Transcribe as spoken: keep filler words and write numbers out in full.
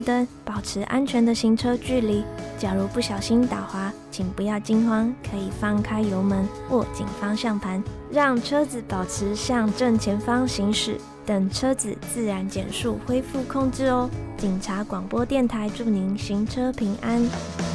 灯，保持安全的行车距离。假如不小心打滑，请不要惊慌，可以放开油门，握紧方向盘，让车子保持向正前方行驶，等车子自然减速恢复控制哦。警察广播电台祝您行车平安。